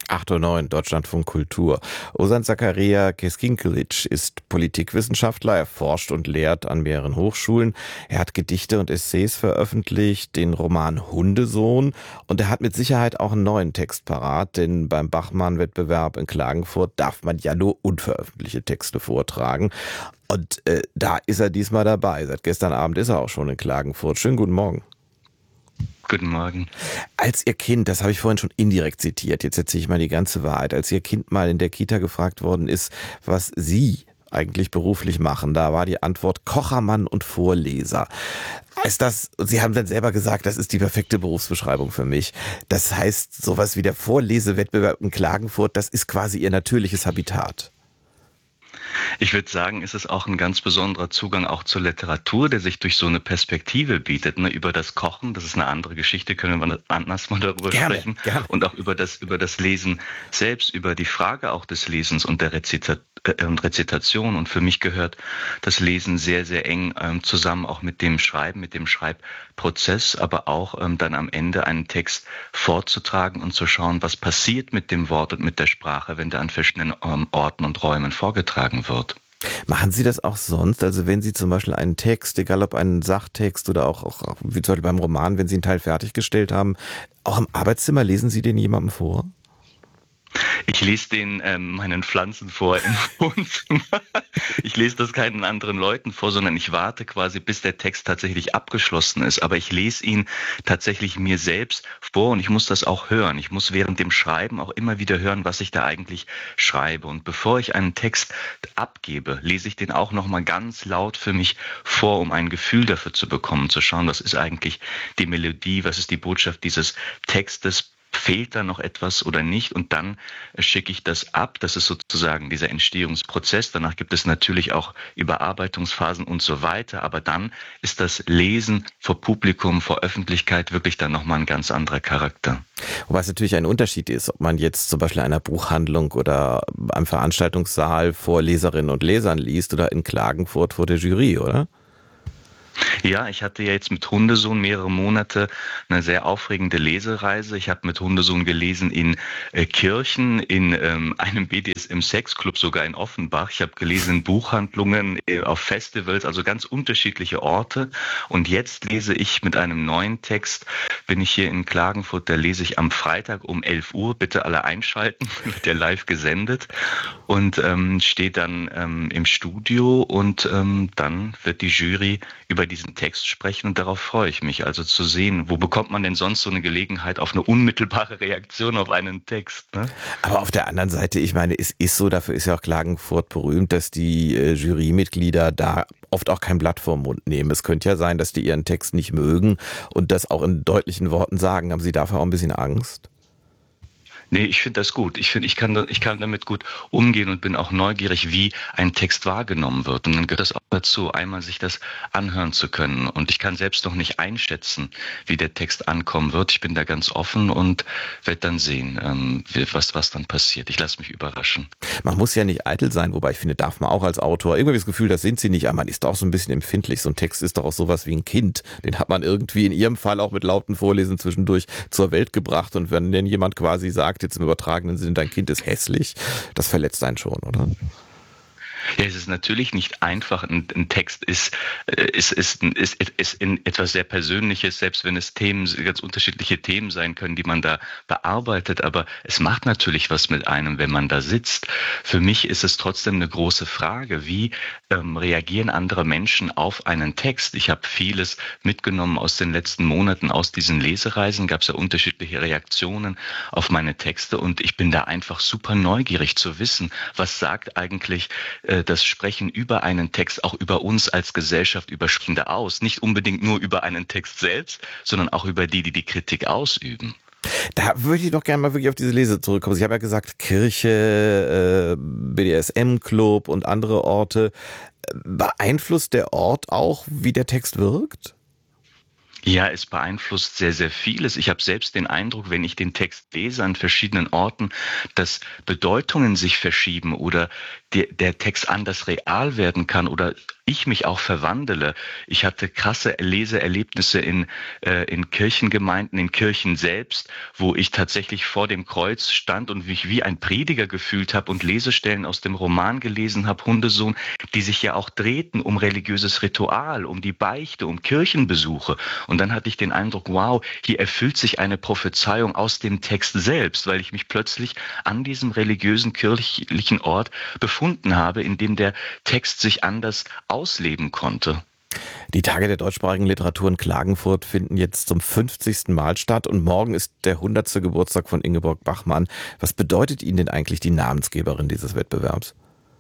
8:09 Uhr, Deutschlandfunk Kultur. Ozan Zakaria Keskinkelic ist Politikwissenschaftler. Er forscht und lehrt an mehreren Hochschulen. Er hat Gedichte und Essays veröffentlicht, den Roman Hundesohn. Und er hat mit Sicherheit auch einen neuen Text parat, denn beim Bachmann-Wettbewerb in Klagenfurt darf man ja nur unveröffentlichte Texte vortragen. Und da ist er diesmal dabei. Seit gestern Abend ist er auch schon in Klagenfurt. Schönen guten Morgen. Guten Morgen. Als Ihr Kind, das habe ich vorhin schon indirekt zitiert, jetzt erzähle ich mal die ganze Wahrheit, als Ihr Kind mal in der Kita gefragt worden ist, was Sie eigentlich beruflich machen, da war die Antwort Kochermann und Vorleser. Sie haben dann selber gesagt, das ist die perfekte Berufsbeschreibung für mich. Das heißt, sowas wie der Vorlesewettbewerb in Klagenfurt, das ist quasi Ihr natürliches Habitat. Ich würde sagen, es ist auch ein ganz besonderer Zugang auch zur Literatur, der sich durch so eine Perspektive bietet, ne? Über das Kochen, das ist eine andere Geschichte, können wir anders mal darüber sprechen. Gerne. Und auch über das Lesen selbst, über die Frage auch des Lesens und der Rezitation. Und für mich gehört das Lesen sehr, sehr eng zusammen, auch mit dem Schreiben, mit dem Schreibprozess, aber auch dann am Ende einen Text vorzutragen und zu schauen, was passiert mit dem Wort und mit der Sprache, wenn der an verschiedenen Orten und Räumen vorgetragen wird. Machen Sie das auch sonst? Also wenn Sie zum Beispiel einen Text, egal ob einen Sachtext oder auch wie zum Beispiel beim Roman, wenn Sie einen Teil fertiggestellt haben, auch im Arbeitszimmer lesen Sie den jemandem vor? Ich lese den meinen Pflanzen vor im Wohnzimmer. Ich lese das keinen anderen Leuten vor, sondern ich warte quasi, bis der Text tatsächlich abgeschlossen ist. Aber ich lese ihn tatsächlich mir selbst vor und ich muss das auch hören. Ich muss während dem Schreiben auch immer wieder hören, was ich da eigentlich schreibe. Und bevor ich einen Text abgebe, lese ich den auch nochmal ganz laut für mich vor, um ein Gefühl dafür zu bekommen, zu schauen, was ist eigentlich die Melodie, was ist die Botschaft dieses Textes. Fehlt da noch etwas oder nicht? Und dann schicke ich das ab. Das ist sozusagen dieser Entstehungsprozess. Danach gibt es natürlich auch Überarbeitungsphasen und so weiter. Aber dann ist das Lesen vor Publikum, vor Öffentlichkeit wirklich dann nochmal ein ganz anderer Charakter. Wobei es natürlich ein Unterschied ist, ob man jetzt zum Beispiel in einer Buchhandlung oder einem Veranstaltungssaal vor Leserinnen und Lesern liest oder in Klagenfurt vor der Jury, oder? Ja, ich hatte ja jetzt mit Hundesohn mehrere Monate eine sehr aufregende Lesereise. Ich habe mit Hundesohn gelesen in Kirchen, in einem BDSM-Sexclub, sogar in Offenbach. Ich habe gelesen in Buchhandlungen, auf Festivals, also ganz unterschiedliche Orte. Und jetzt lese ich mit einem neuen Text, bin ich hier in Klagenfurt, da lese ich am Freitag um 11 Uhr. Bitte alle einschalten, wird ja live gesendet. Und stehe dann im Studio und dann wird die Jury über diesen Text sprechen und darauf freue ich mich, also zu sehen, wo bekommt man denn sonst so eine Gelegenheit auf eine unmittelbare Reaktion auf einen Text, ne? Aber auf der anderen Seite, ich meine, es ist so, dafür ist ja auch Klagenfurt berühmt, dass die Jurymitglieder da oft auch kein Blatt vorm Mund nehmen. Es könnte ja sein, dass die ihren Text nicht mögen und das auch in deutlichen Worten sagen. Haben Sie dafür auch ein bisschen Angst? Nee, ich finde das gut. Ich kann damit gut umgehen und bin auch neugierig, wie ein Text wahrgenommen wird. Und dann gehört das auch dazu, einmal sich das anhören zu können. Und ich kann selbst noch nicht einschätzen, wie der Text ankommen wird. Ich bin da ganz offen und werde dann sehen, was dann passiert. Ich lasse mich überraschen. Man muss ja nicht eitel sein, wobei ich finde, darf man auch als Autor. Irgendwie das Gefühl, das sind Sie nicht, aber man ist doch so ein bisschen empfindlich. So ein Text ist doch auch sowas wie ein Kind. Den hat man irgendwie in Ihrem Fall auch mit lauten Vorlesen zwischendurch zur Welt gebracht. Und wenn denn jemand quasi sagt, jetzt im übertragenen Sinne, dein Kind ist hässlich, das verletzt einen schon, oder? Ja, es ist natürlich nicht einfach. Ein Text ist in etwas sehr Persönliches, selbst wenn es ganz unterschiedliche Themen sein können, die man da bearbeitet. Aber es macht natürlich was mit einem, wenn man da sitzt. Für mich ist es trotzdem eine große Frage, wie reagieren andere Menschen auf einen Text? Ich habe vieles mitgenommen aus den letzten Monaten, aus diesen Lesereisen. Gab es ja unterschiedliche Reaktionen auf meine Texte und ich bin da einfach super neugierig zu wissen, was sagt eigentlich das Sprechen über einen Text auch über uns als Gesellschaft, über Sprechende aus. Nicht unbedingt nur über einen Text selbst, sondern auch über die Kritik ausüben. Da würde ich doch gerne mal wirklich auf diese Lese zurückkommen. Ich habe ja gesagt, Kirche, BDSM-Club und andere Orte. Beeinflusst der Ort auch, wie der Text wirkt? Ja, es beeinflusst sehr, sehr vieles. Ich habe selbst den Eindruck, wenn ich den Text lese an verschiedenen Orten, dass Bedeutungen sich verschieben oder der Text anders real werden kann oder ich mich auch verwandele. Ich hatte krasse Leseerlebnisse in Kirchengemeinden, in Kirchen selbst, wo ich tatsächlich vor dem Kreuz stand und mich wie ein Prediger gefühlt habe und Lesestellen aus dem Roman gelesen habe, Hundesohn, die sich ja auch drehten um religiöses Ritual, um die Beichte, um Kirchenbesuche. Und dann hatte ich den Eindruck, wow, hier erfüllt sich eine Prophezeiung aus dem Text selbst, weil ich mich plötzlich an diesem religiösen kirchlichen Ort befunden habe, in dem der Text sich anders ausleben konnte. Die Tage der deutschsprachigen Literatur in Klagenfurt finden jetzt zum 50. Mal statt und morgen ist der 100. Geburtstag von Ingeborg Bachmann. Was bedeutet Ihnen denn eigentlich die Namensgeberin dieses Wettbewerbs?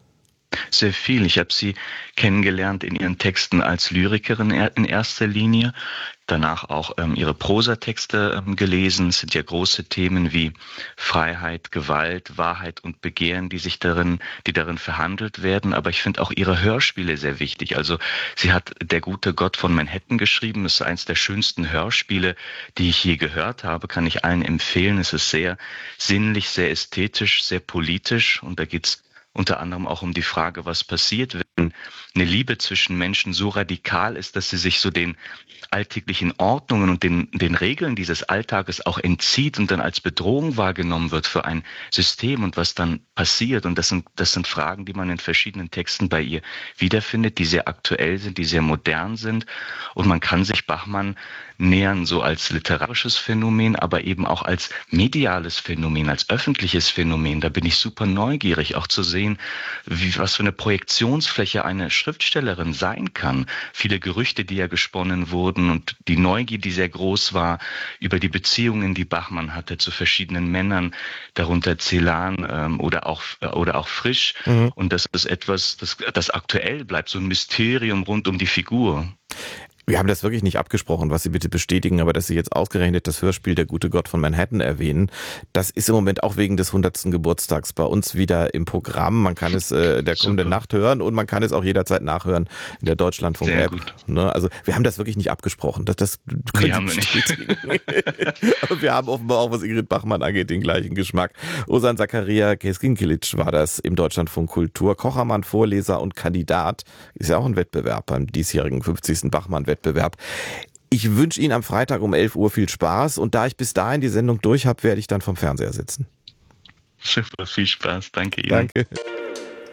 Sehr viel. Ich habe sie kennengelernt in ihren Texten als Lyrikerin in erster Linie, danach auch ihre Prosatexte gelesen. Es sind ja große Themen wie Freiheit, Gewalt, Wahrheit und Begehren, die darin verhandelt werden. Aber ich finde auch ihre Hörspiele sehr wichtig. Also sie hat Der gute Gott von Manhattan geschrieben. Das ist eines der schönsten Hörspiele, die ich je gehört habe, kann ich allen empfehlen. Es ist sehr sinnlich, sehr ästhetisch, sehr politisch und da geht's unter anderem auch um die Frage, was passiert, wenn eine Liebe zwischen Menschen so radikal ist, dass sie sich so den alltäglichen Ordnungen und den Regeln dieses Alltages auch entzieht und dann als Bedrohung wahrgenommen wird für ein System und was dann passiert. Und das sind Fragen, die man in verschiedenen Texten bei ihr wiederfindet, die sehr aktuell sind, die sehr modern sind. Und man kann sich Bachmann nähern, so als literarisches Phänomen, aber eben auch als mediales Phänomen, als öffentliches Phänomen. Da bin ich super neugierig, auch zu sehen, was für eine Projektionsfläche eine Schriftstellerin sein kann. Viele Gerüchte, die ja gesponnen wurden und die Neugier, die sehr groß war über die Beziehungen, die Bachmann hatte zu verschiedenen Männern, darunter Celan oder auch Frisch. Mhm. Und das ist etwas, das aktuell bleibt, so ein Mysterium rund um die Figur. Wir haben das wirklich nicht abgesprochen, was Sie bitte bestätigen, aber dass Sie jetzt ausgerechnet das Hörspiel Der gute Gott von Manhattan erwähnen, das ist im Moment auch wegen des 100. Geburtstags bei uns wieder im Programm. Man kann es der kommenden Nacht hören und man kann es auch jederzeit nachhören in der Deutschlandfunk-App. Ne? Also wir haben das wirklich nicht abgesprochen. Das nee, haben wir nicht. Aber wir haben offenbar auch, was Ingrid Bachmann angeht, den gleichen Geschmack. Ozan Zakaria Keskinkelic war das im Deutschlandfunk Kultur. Kochermann, Vorleser und Kandidat. Ist ja auch ein Wettbewerb beim diesjährigen 50. Bachmann-Wettbewerb. Ich wünsche Ihnen am Freitag um 11 Uhr viel Spaß und da ich bis dahin die Sendung durch habe, werde ich dann vom Fernseher sitzen. Super, viel Spaß. Danke Ihnen. Danke.